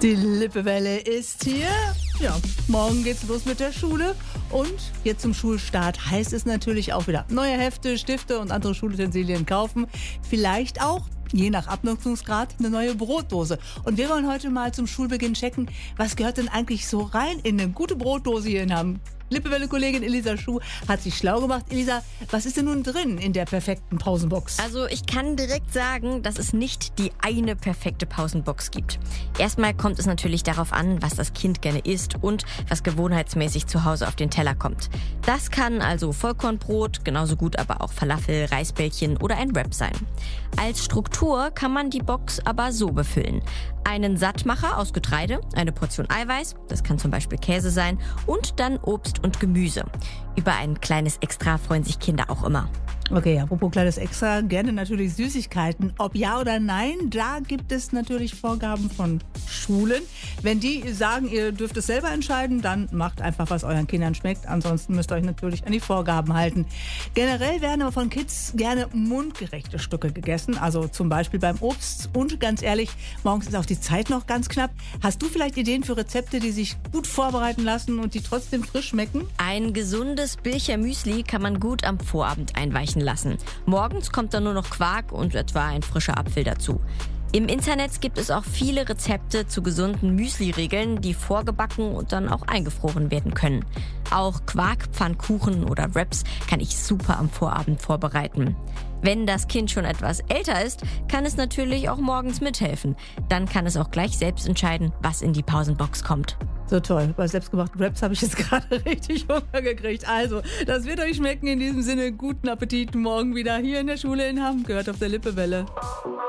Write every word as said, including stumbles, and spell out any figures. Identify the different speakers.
Speaker 1: Die Lippewelle ist hier. Ja, morgen geht's los mit der Schule. Und jetzt zum Schulstart heißt es natürlich auch wieder neue Hefte, Stifte und andere Schulutensilien kaufen. Vielleicht auch, je nach Abnutzungsgrad, eine neue Brotdose. Und wir wollen heute mal zum Schulbeginn checken, was gehört denn eigentlich so rein in eine gute Brotdose hier in Hamm. Lippewelle-Kollegin Elisa Schuh hat sich schlau gemacht. Elisa, was ist denn nun drin in der perfekten Pausenbox?
Speaker 2: Also ich kann direkt sagen, dass es nicht die eine perfekte Pausenbox gibt. Erstmal kommt es natürlich darauf an, was das Kind gerne isst und was gewohnheitsmäßig zu Hause auf den Teller kommt. Das kann also Vollkornbrot, genauso gut aber auch Falafel, Reisbällchen oder ein Wrap sein. Als Struktur kann man die Box aber so befüllen. Einen Sattmacher aus Getreide, eine Portion Eiweiß, das kann zum Beispiel Käse sein, und dann Obst und Gemüse. Über ein kleines Extra freuen sich Kinder auch immer.
Speaker 1: Okay, apropos kleines Extra, gerne natürlich Süßigkeiten. Ob ja oder nein, da gibt es natürlich Vorgaben von Schulen. Wenn die sagen, ihr dürft es selber entscheiden, dann macht einfach, was euren Kindern schmeckt. Ansonsten müsst ihr euch natürlich an die Vorgaben halten. Generell werden aber von Kids gerne mundgerechte Stücke gegessen, also zum Beispiel beim Obst. Und ganz ehrlich, morgens ist auch die Zeit noch ganz knapp. Hast du vielleicht Ideen für Rezepte, die sich gut vorbereiten lassen und die trotzdem frisch schmecken?
Speaker 2: Ein gesundes Bilcher Müsli kann man gut am Vorabend einweichen lassen. Morgens kommt dann nur noch Quark und etwa ein frischer Apfel dazu. Im Internet gibt es auch viele Rezepte zu gesunden Müsli-Regeln, die vorgebacken und dann auch eingefroren werden können. Auch Quarkpfannkuchen oder Wraps kann ich super am Vorabend vorbereiten. Wenn das Kind schon etwas älter ist, kann es natürlich auch morgens mithelfen. Dann kann es auch gleich selbst entscheiden, was in die Pausenbox kommt.
Speaker 1: So toll. Bei selbstgemachten Wraps habe ich jetzt gerade richtig Hunger gekriegt. Also, das wird euch schmecken. In diesem Sinne, guten Appetit morgen wieder hier in der Schule in Hamm. Gehört auf der Lippewelle.